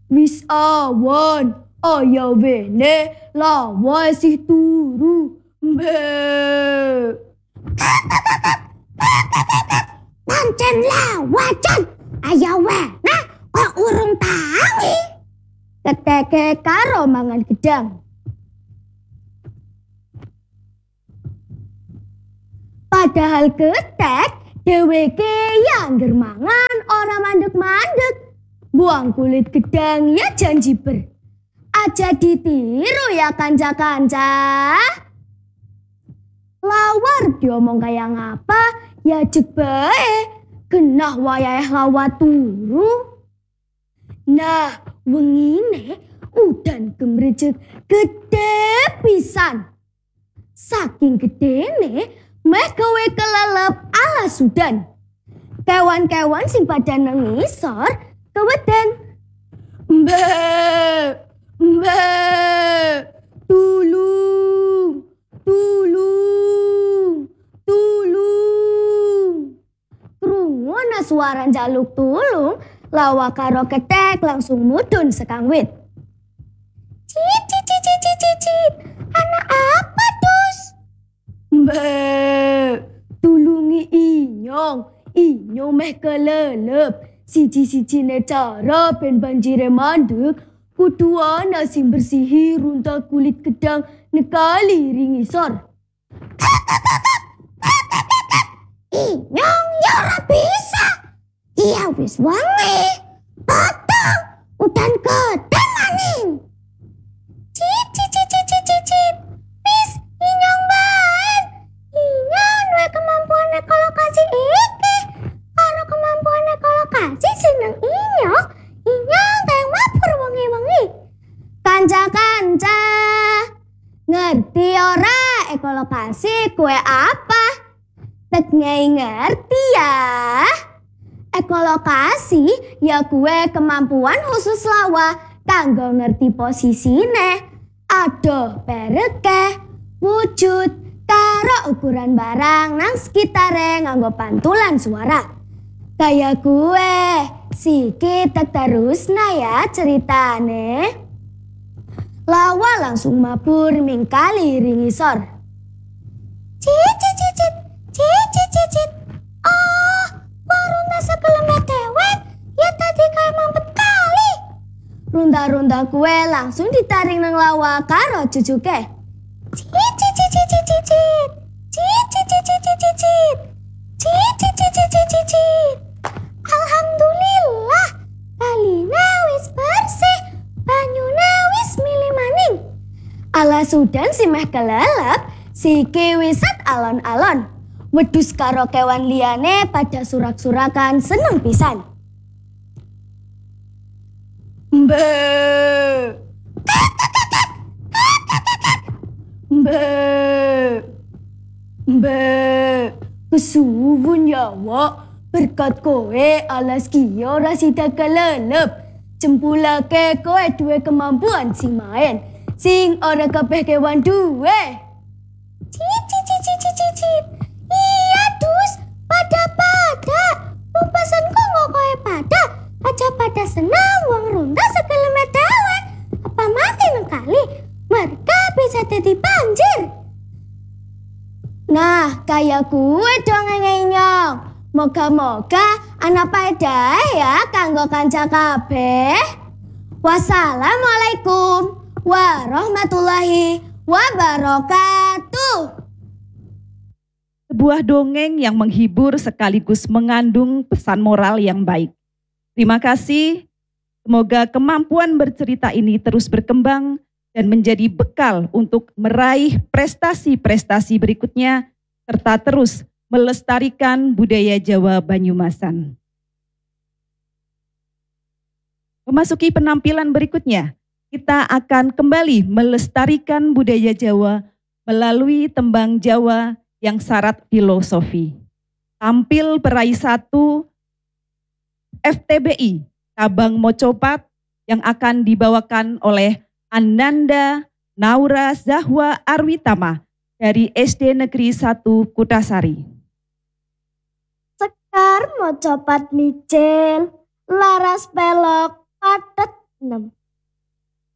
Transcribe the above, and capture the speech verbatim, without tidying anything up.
Wis awan, aya wene lawa isih turu. Mbek. Pancen lawa Jan, aya wene kok urung tangi. Keteke karo mangan gedang. Padahal ketek dheweke ya angger mangan ora mandeg-mandeg. Buang kulit gedang ya janji ber. Aja ditiru ya kanca-kanca. Lawar diomong kayak ngapa ya jek bae. Genah wayahe lawa turu. Nah, wengine udan gemrejek gede pisan. Saking gedene meh gawe kelelep ala Sudan. Kewan-kewan sing pada nang ngisor keweden. Mbak, mbak, tulung, tulung, tulung. Krungono suara njaluk tulung, lawa karo ketek langsung mudhun sekang wit. Cit, cit, cit, cit, cit, cit. Anak apa, Dus? Mbak, tulungi inyong, inyong meh kelelep. Siji-sijine cara ben banjire mandeg, kudu ana sing bersihi runta kulit gedang nekali ringisor. Inyong ya ora bisa. Iya wis wengi. Potong udan gede maning. Cit, cit, cit, cit, cit, cit, cit. Wis inyong baen. Inyong duwe kemampuan ekolokasi iki. Karo kemampuan ekolokasi seneng inyong. Inyong teng mabur wengi-wengi. Kanca-kanca, ngerti ora ekolokasi kue apa? Tek ngerti ya. Ekolokasi ya kue kemampuan khusus lawa kanggo ngerti posisine. Adoh pereke, wujud, karo ukuran barang nang sekitare nganggo pantulan suara. Kayak gue, siki tek terusna ya ceritane. Lawa langsung mabur mingkali ringisor. Cit, cit, cit, cit, cit, cit, cit, cit. Oh, warunta sekelemet dewek. Ya tadi kayak mampet kali. Runta-runta kue langsung ditaring nang lawa karo cucuke. Cit, cit, cit, cit, cit, cit, cit. Cit, cit, cit, cit, cit, cit, cit. Cit, cit, cit, cit, cit, cit, cit. Alhamdulillah, baline wis bersih, banyune wis milih maning. Ala Sudan si meh kelelep, siki wisat alon-alon. Wedhus karo kewan liyane pada surak-surakan seneng pisan. Mbak, mbak, mbak, kesuwun ya wak. Berkat kowe alas kiyo ora sida kelelep. Jempulake kowe duwe kemampuan sing main. Sing ora kabeh kewan duwe. Cit, cit, cit, cit, cit, cit, cit. Iya, Dus. Pada-pada. Pupesanku nggak kowe pada. Aja pada senang wong runta sekelemet dewek. Apa mati nekali? Mereka bisa jadi banjir. Nah, kayak kue dong ngenyong. Moga-moga anak pada ya kanggo kanca kabeh. Wassalamualaikum warahmatullahi wabarakatuh. Sebuah dongeng yang menghibur sekaligus mengandung pesan moral yang baik. Terima kasih. Semoga kemampuan bercerita ini terus berkembang dan menjadi bekal untuk meraih prestasi-prestasi berikutnya serta terus melestarikan budaya Jawa Banyumasan. Memasuki penampilan berikutnya, kita akan kembali melestarikan budaya Jawa melalui tembang Jawa yang syarat filosofi. Tampil peraih satu F T B I Cabang Mocopat yang akan dibawakan oleh Ananda Naura Zahwa Arwitama dari S D Negeri satu Kutasari. Sekar mocopat micil, laras pelok patet enam.